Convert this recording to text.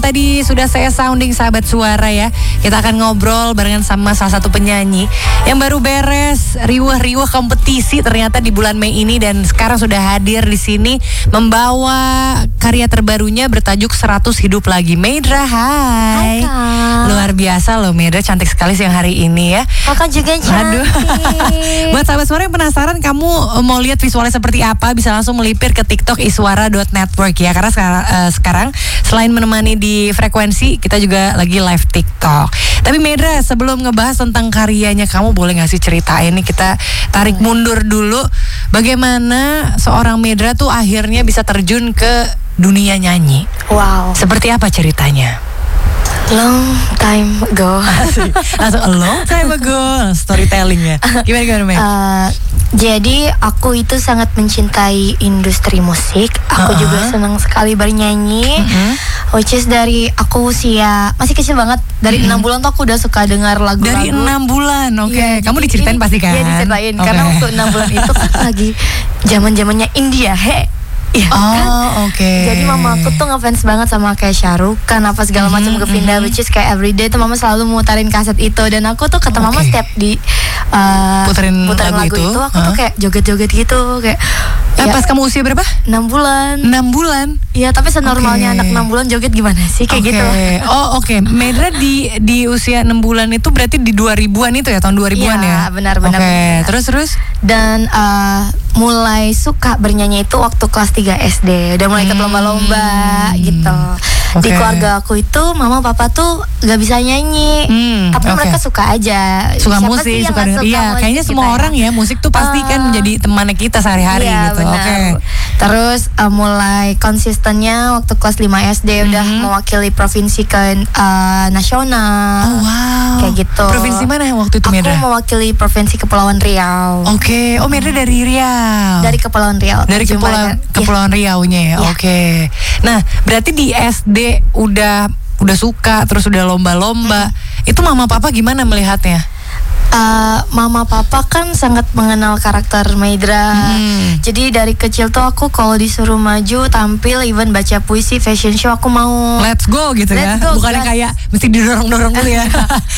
tadi sudah saya sounding sahabat suara ya. Kita akan ngobrol barengan sama salah satu penyanyi yang baru beres riuh-riuh kompetisi ternyata di bulan Mei ini, dan sekarang sudah hadir di sini membawa karya terbarunya bertajuk 100 Hidup Lagi. Medra, hai. Luar biasa loh Medra, cantik sekali siang hari ini ya. Kakak juga cantik. Aduh. Buat sahabat suara yang penasaran kamu mau lihat visualnya seperti apa, bisa langsung melipir ke TikTok iswara.network ya. Karena sekarang selain menemani di frekuensi, kita juga lagi live TikTok. Tapi Medra, sebelum ngebahas tentang karyanya kamu, boleh gak sih ceritain nih, kita tarik mundur dulu. Bagaimana seorang Medra tuh akhirnya bisa terjun ke dunia nyanyi? Wow. Seperti apa ceritanya? Long time ago. Langsung a long time ago, storytellingnya. Gimana Med? Jadi aku itu sangat mencintai industri musik. Aku juga senang sekali bernyanyi. Which is dari aku usia masih kecil banget. Dari 6 bulan tuh aku udah suka dengar lagu-lagu. Dari 6 bulan, oke. Iya, Kamu diceritain pasti kan? Iya diceritain, karena waktu 6 bulan itu kan lagi zaman-zamannya India, iya kan? Oke. Jadi mama aku tuh ngefans banget sama kayak Shahrukh kan, apa segala macam Govinda, which is kayak everyday tuh mama selalu mutarin kaset itu, dan aku tuh kata mama setiap di puterin lagu itu aku tuh kayak joget-joget gitu kayak. Pas kamu usia berapa? 6 bulan. 6 bulan? Iya, tapi senormalnya anak 6 bulan joget gimana sih kayak gitu. Oke. Medra di usia 6 bulan itu berarti di 2000-an itu ya, tahun 2000-an ya? Iya, benar-benar. Oke, terus? Dan mulai suka bernyanyi itu waktu kelas 3 SD. Udah mulai ikut lomba-lomba gitu. Di keluarga aku itu mama papa tuh gak bisa nyanyi, tapi mereka suka aja. Suka musik, suka denger. Iya, kayaknya semua orang ya, musik tuh pasti kan menjadi temannya kita sehari-hari gitu. Oke. Terus mulai konsistennya waktu kelas 5 SD udah mewakili provinsi ke nasional. Oh wow. Kayak gitu. Provinsi mana waktu itu Medra? Aku mewakili provinsi Kepulauan Riau. Oke. Oh, Medra dari Riau. Dari Kepulauan Riau. Dari Kepulauan Riau-nya ya. Oke. Nah, berarti di SD udah suka, terus udah lomba-lomba. Itu mama papa gimana melihatnya? Mama papa kan sangat mengenal karakter Medra. Jadi dari kecil tuh aku kalau disuruh maju, tampil, even baca puisi, fashion show, aku mau. Let's go gitu. Let's ya. Bukannya kayak mesti didorong-dorong dulu ya.